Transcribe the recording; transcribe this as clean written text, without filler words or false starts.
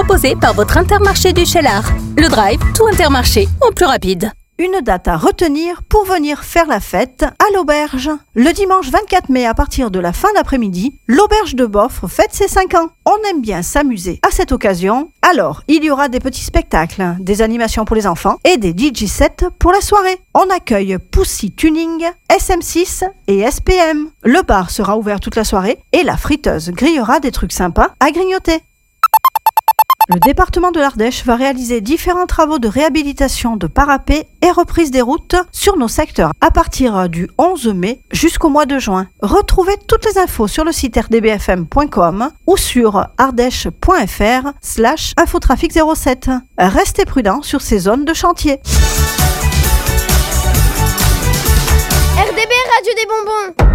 Proposé par votre Intermarché du Cheylard. Le Drive, tout Intermarché en plus rapide. Une date à retenir pour venir faire la fête à l'auberge. Le dimanche 24 mai à partir de la fin d'après-midi, l'auberge de Boffre fête ses 5 ans. On aime bien s'amuser à cette occasion. Alors, il y aura des petits spectacles, des animations pour les enfants et des DJ sets pour la soirée. On accueille Poussy Tuning, SM6 et SPM. Le bar sera ouvert toute la soirée et la friteuse grillera des trucs sympas à grignoter. Le département de l'Ardèche va réaliser différents travaux de réhabilitation de parapets et reprise des routes sur nos secteurs à partir du 11 mai jusqu'au mois de juin. Retrouvez toutes les infos sur le site rdbfm.com ou sur ardèche.fr/infotrafic07. Restez prudents sur ces zones de chantier. RDB Radio des bonbons.